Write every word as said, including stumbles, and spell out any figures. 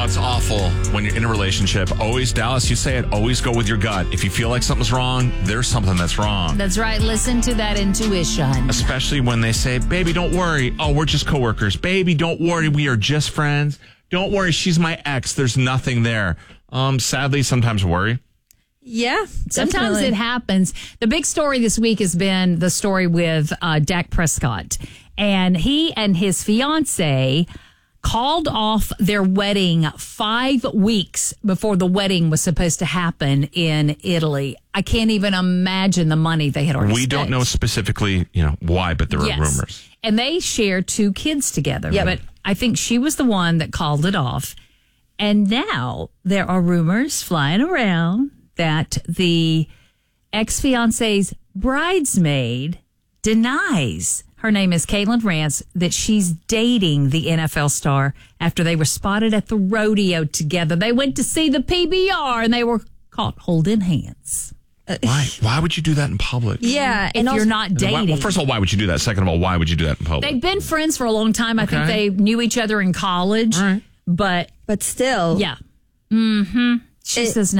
it's awful when you're in a relationship. Always, Dallas, you say it, always go with your gut. If you feel like something's wrong, there's something that's wrong. That's right. Listen to that intuition. Especially when they say, baby, don't worry. Oh, we're just coworkers. Baby, don't worry. We are just friends. Don't worry. She's my ex. There's nothing there. Um, sadly, sometimes worry. Yeah, Sometimes definitely. it happens. The big story this week has been the story with uh, Dak Prescott. And he and his fiance called off their wedding five weeks before the wedding was supposed to happen in Italy. I can't even imagine the money they had already We spent. don't know specifically, you know, why, but there are Yes. rumors. And they share two kids together. Yep. But I think she was the one that called it off. And now there are rumors flying around that the ex-fiance's bridesmaid denies, her name is Caitlin Rance, that she's dating the N F L star after they were spotted at the rodeo together. They went to see the P B R and they were caught holding hands. Why? Why would you do that in public? Yeah, If and also, you're not Why- dating. well, first of all, why would you do that? Second of all, why would you do that in public? They've been friends for a long time. I think Okay. they knew each other in college. All right. But but still, yeah. Mm-hmm. She It- says